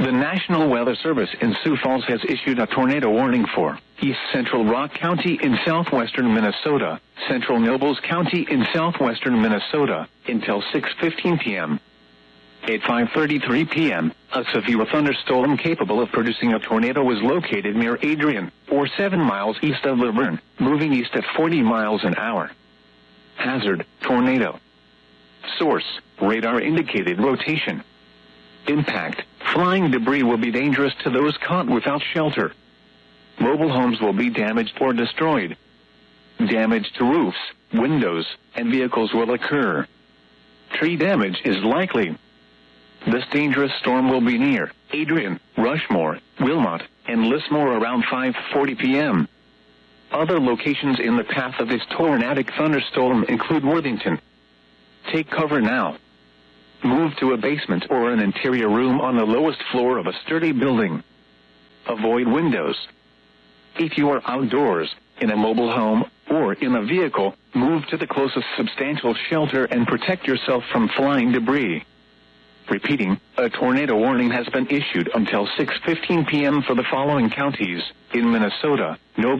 The National Weather Service in Sioux Falls has issued a tornado warning for East Central Rock County in southwestern Minnesota, Central Nobles County in southwestern Minnesota, until 6:15 p.m. At 5:33 p.m., a severe thunderstorm capable of producing a tornado was located near Adrian, or 7 miles east of Laverne, moving east at 40 miles an hour. Hazard, tornado. Source, radar indicated rotation. Impact, flying debris will be dangerous to those caught without shelter. Mobile homes will be damaged or destroyed. Damage to roofs, windows, and vehicles will occur. Tree damage is likely. This dangerous storm will be near Adrian, Rushmore, Wilmot, and Lismore around 5:40 p.m. Other locations in the path of this tornadic thunderstorm include Worthington. Take cover now. Move to a basement or an interior room on the lowest floor of a sturdy building. Avoid windows. If you are outdoors, in a mobile home, or in a vehicle, move to the closest substantial shelter and protect yourself from flying debris. Repeating, a tornado warning has been issued until 6:15 p.m. for the following counties: in Minnesota, Noble